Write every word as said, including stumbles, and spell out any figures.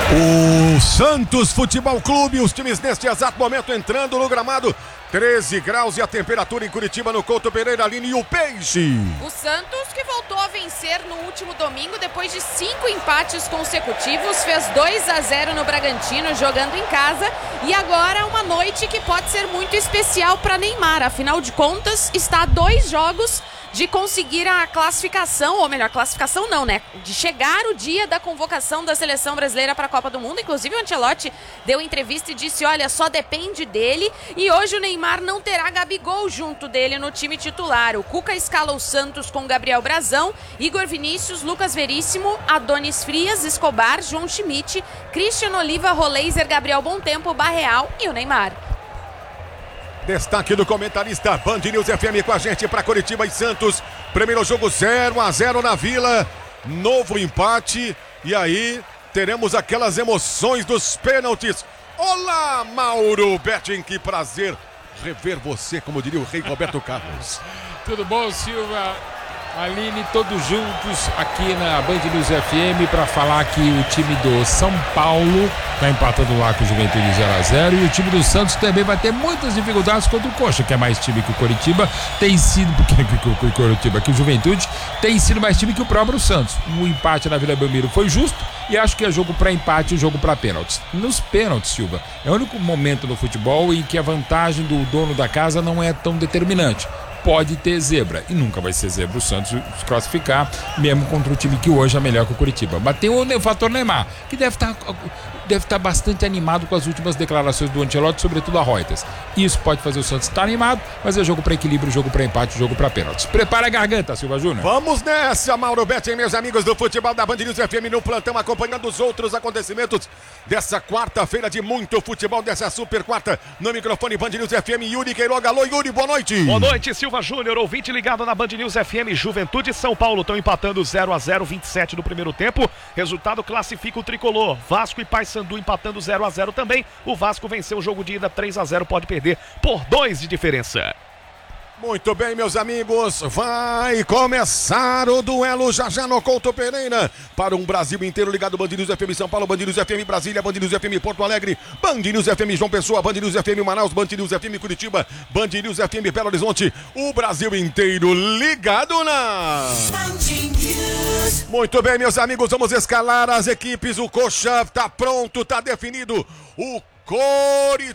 O Santos Futebol Clube, os times neste exato momento entrando no gramado, treze graus e a temperatura em Curitiba no Couto Pereira, Aline, e o Peixe. O Santos, que voltou a vencer no último domingo depois de cinco empates consecutivos, fez dois a zero no Bragantino jogando em casa, e agora uma noite que pode ser muito especial para Neymar, afinal de contas está a dois jogos de conseguir a classificação, ou melhor, classificação não, né? De chegar o dia da convocação da seleção brasileira para a Copa do Mundo. Inclusive o Ancelotti deu entrevista e disse, olha, só depende dele, e hoje o Neymar não terá Gabigol junto dele no time titular. O Cuca escala o Santos com Gabriel Brazão, Igor Vinícius, Lucas Veríssimo, Adonis Frias, Escobar, João Schmidt, Christian Oliva, Roleiser, Gabriel Bontempo, Barreal e o Neymar. Destaque do comentarista Band News F M com a gente para Curitiba e Santos. Primeiro jogo zero a zero na Vila. Novo empate. E aí teremos aquelas emoções dos pênaltis. Olá, Mauro Betting, que prazer rever você, como diria o rei Roberto Carlos. Tudo bom, Silva? Aline, todos juntos aqui na Band News F M para falar que o time do São Paulo está empatando lá com o Juventude zero a zero, e o time do Santos também vai ter muitas dificuldades contra o Coxa, que é mais time que o Coritiba, tem sido, porque que o Coritiba, que o Juventude tem sido mais time que o próprio Santos. O empate na Vila Belmiro foi justo, e acho que é jogo para empate e jogo para pênaltis. Nos pênaltis, Silva, é o único momento no futebol em que a vantagem do dono da casa não é tão determinante. Pode ter zebra, e nunca vai ser zebra o Santos se classificar, mesmo contra o time que hoje é melhor que o Curitiba. Mas tem o, o fator Neymar, que deve estar deve estar bastante animado com as últimas declarações do Ancelotti, sobretudo a Reuters. Isso pode fazer o Santos estar animado, mas é jogo para equilíbrio, jogo para empate, jogo para pênaltis. Prepara a garganta, Silva Júnior. Vamos nessa, Mauro Betting, meus amigos do futebol da Band News F M no plantão, acompanhando os outros acontecimentos dessa quarta-feira de muito futebol, dessa super quarta. No microfone Band News F M, Yuri Queiroga. Alô, Yuri, boa noite. Boa noite, Silva Júnior, ouvinte ligado na Band News F M. Juventude e São Paulo estão empatando zero a zero, vinte e sete do primeiro tempo. Resultado classifica o tricolor. Vasco e Paysandu empatando zero a zero também. O Vasco venceu o jogo de ida três a zero, pode perder por dois de diferença. Muito bem, meus amigos, vai começar o duelo já já no Couto Pereira, para um Brasil inteiro ligado. Band News F M São Paulo, Band News F M Brasília, Band News F M Porto Alegre, Band News F M João Pessoa, Band News F M Manaus, Band News F M Curitiba, Band News F M Belo Horizonte, o Brasil inteiro ligado na Band News. Muito bem, meus amigos, vamos escalar as equipes. O Coxa tá pronto, tá definido. O Coritiba